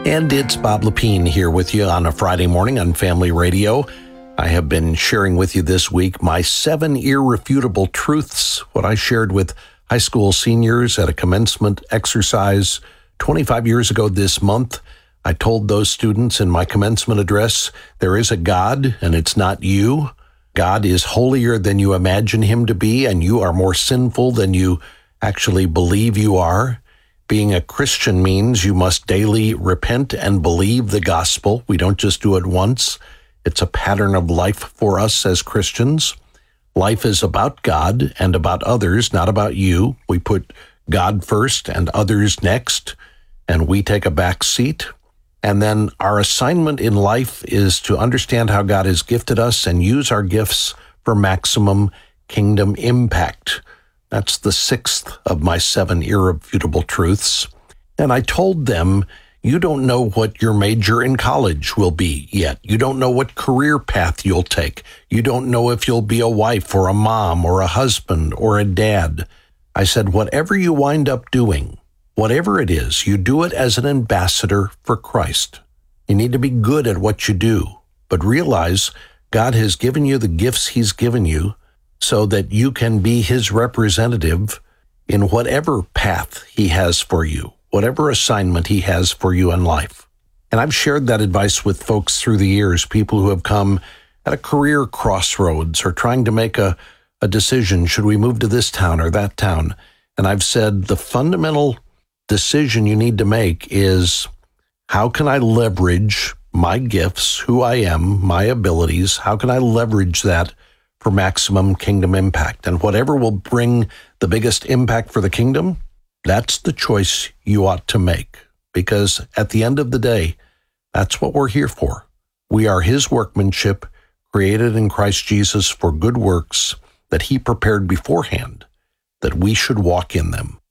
And it's Bob Lepine here with you on a Friday morning on Family Radio. I have been sharing with you this week my 7 irrefutable truths, what I shared with high school seniors at a commencement exercise 25 years ago this month. I told those students in my commencement address, there is a God and it's not you. God is holier than you imagine him to be, and you are more sinful than you actually believe you are. Being a Christian means you must daily repent and believe the gospel. We don't just do it once. It's a pattern of life for us as Christians. Life is about God and about others, not about you. We put God first and others next, and we take a back seat. And then our assignment in life is to understand how God has gifted us and use our gifts for maximum kingdom impact. That's the 6th of my 7 irrefutable truths. And I told them, you don't know what your major in college will be yet. You don't know what career path you'll take. You don't know if you'll be a wife or a mom or a husband or a dad. I said, whatever you wind up doing, whatever it is, you do it as an ambassador for Christ. You need to be good at what you do, but realize God has given you the gifts he's given you so that you can be his representative in whatever path he has for you, whatever assignment he has for you in life. And I've shared that advice with folks through the years, people who have come at a career crossroads or trying to make a decision, should we move to this town or that town? And I've said the fundamental decision you need to make is, how can I leverage my gifts, who I am, my abilities? How can I leverage that for maximum kingdom impact? And whatever will bring the biggest impact for the kingdom, that's the choice you ought to make. Because at the end of the day, that's what we're here for. We are his workmanship, created in Christ Jesus for good works that he prepared beforehand, that we should walk in them.